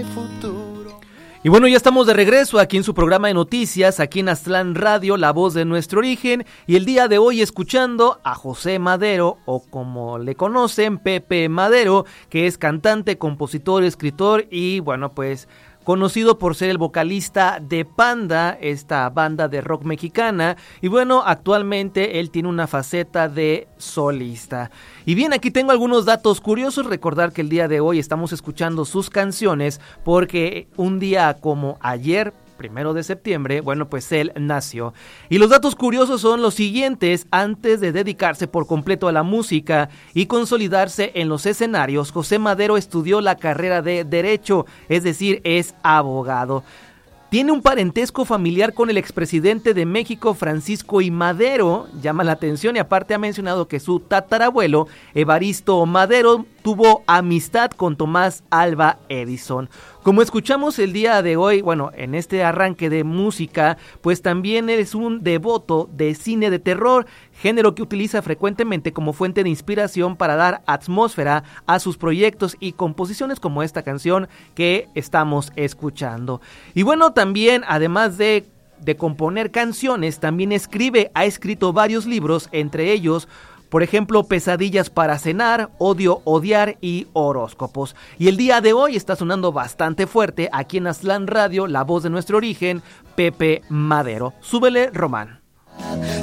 Y bueno, ya estamos de regreso aquí en su programa de noticias, aquí en Aztlán Radio, La Voz de Nuestro Origen, y el día de hoy escuchando a José Madero, o como le conocen, Pepe Madero, que es cantante, compositor, escritor y bueno, pues conocido por ser el vocalista de Panda, esta banda de rock mexicana, y bueno, actualmente él tiene una faceta de solista. Y bien, aquí tengo algunos datos curiosos. Recordar que el día de hoy estamos escuchando sus canciones porque un día como ayer, 1 de septiembre, bueno, pues él nació. Y los datos curiosos son los siguientes. Antes de dedicarse por completo a la música y consolidarse en los escenarios, José Madero estudió la carrera de Derecho, es decir, es abogado. Tiene un parentesco familiar con el expresidente de México, Francisco I. Madero, llama la atención, y aparte ha mencionado que su tatarabuelo, Evaristo Madero, tuvo amistad con Tomás Alva Edison. Como escuchamos el día de hoy, bueno, en este arranque de música, pues también es un devoto de cine de terror, género que utiliza frecuentemente como fuente de inspiración para dar atmósfera a sus proyectos y composiciones como esta canción que estamos escuchando. Y bueno, también, además de componer canciones, también ha escrito varios libros, entre ellos, por ejemplo, Pesadillas para cenar, Odio, odiar y Horóscopos. Y el día de hoy está sonando bastante fuerte aquí en Aztlán Radio, La Voz de Nuestro Origen, Pepe Madero. Súbele, Román.